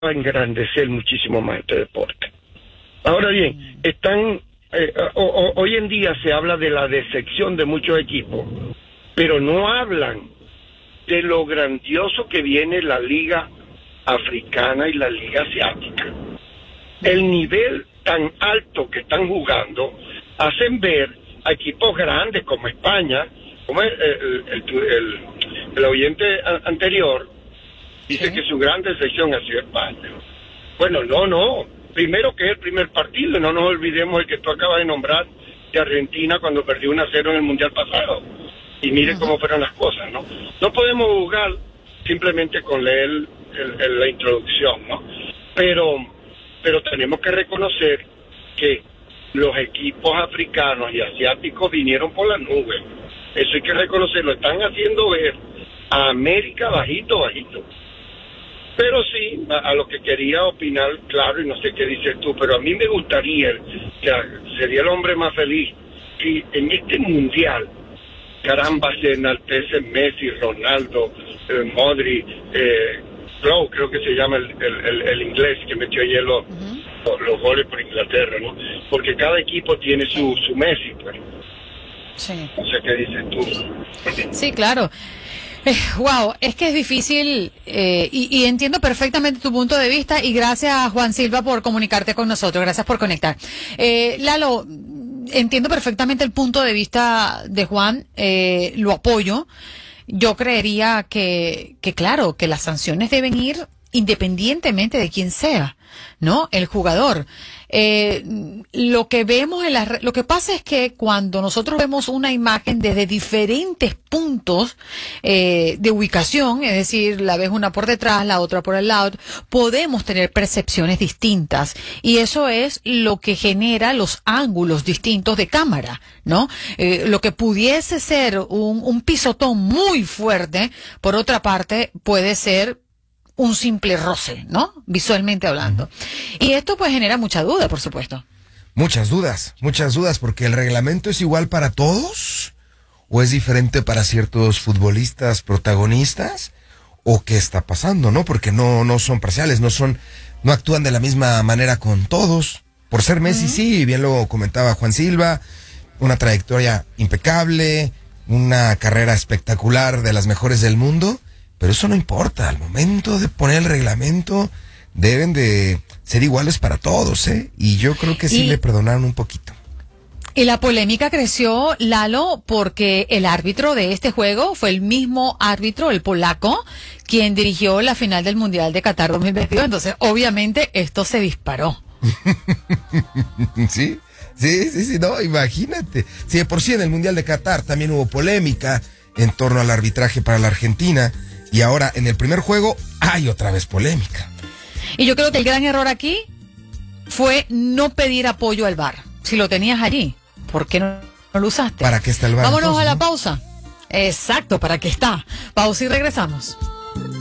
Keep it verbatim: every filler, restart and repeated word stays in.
a engrandecer muchísimo más este deporte. Ahora bien, están eh, o, o, hoy en día se habla de la decepción de muchos equipos, pero no hablan de lo grandioso que viene la liga africana y la liga asiática. El nivel tan alto que están jugando hacen ver a equipos grandes como España, como el, el, el, el, el oyente anterior dice ¿Sí? que su gran decepción ha sido España. Bueno, no, no. Primero que es el primer partido, no nos olvidemos el que tú acabas de nombrar de Argentina cuando perdió uno a cero en el Mundial pasado. Y mire uh-huh. cómo fueron las cosas, ¿no? No podemos jugar simplemente con leer el, el, la introducción, ¿no? Pero, pero tenemos que reconocer que los equipos africanos y asiáticos vinieron por las nubes. Eso hay que reconocerlo. Están haciendo ver a América bajito, bajito. Pero sí, a, a lo que quería opinar, claro, y no sé qué dices tú, pero a mí me gustaría, que sería el hombre más feliz, que en este mundial, caramba, se enaltece Messi, Ronaldo, eh, Modri, eh, Lowe, creo que se llama el, el, el, el inglés que metió ayer los, uh-huh. los, los goles por Inglaterra, ¿no? Porque cada equipo tiene su, su Messi, pues. Sí. No sé qué dices tú. Sí, claro. Eh, wow, es que es difícil eh, y, y entiendo perfectamente tu punto de vista y gracias Juan Silva por comunicarte con nosotros, gracias por conectar. Eh, Lalo, entiendo perfectamente el punto de vista de Juan, eh, lo apoyo. Yo creería que, que claro, que las sanciones deben ir independientemente de quién sea, ¿no? El jugador. Eh, lo que vemos en la, lo que pasa es que cuando nosotros vemos una imagen desde diferentes puntos eh, de ubicación, es decir, la ves una por detrás, la otra por el lado, podemos tener percepciones distintas y eso es lo que genera los ángulos distintos de cámara, ¿no? Eh, lo que pudiese ser un, un pisotón muy fuerte, por otra parte, puede ser un simple roce, ¿no? Visualmente hablando. Y esto pues genera mucha duda, por supuesto. Muchas dudas, muchas dudas, porque el reglamento es igual para todos, o es diferente para ciertos futbolistas protagonistas, o qué está pasando, ¿no? Porque no, no son parciales, no son, no actúan de la misma manera con todos. Por ser Messi, uh-huh. sí, bien lo comentaba Juan Silva, una trayectoria impecable, una carrera espectacular de las mejores del mundo. Pero eso no importa, al momento de poner el reglamento deben de ser iguales para todos, ¿eh? Y yo creo que sí y, le perdonaron un poquito. Y la polémica creció, Lalo, porque el árbitro de este juego fue el mismo árbitro, el polaco, quien dirigió la final del Mundial de Qatar dos mil veintidós. Entonces, obviamente, esto se disparó. Sí, sí, sí, sí, no, imagínate. Si de por sí en el Mundial de Qatar también hubo polémica en torno al arbitraje para la Argentina. Y ahora, en el primer juego, hay otra vez polémica. Y yo creo que el gran error aquí fue no pedir apoyo al V A R. Si lo tenías allí, ¿por qué no, no lo usaste? ¿Para qué está el V A R? Vámonos entonces, a la ¿no? pausa. Exacto, ¿para qué está? Pausa y regresamos.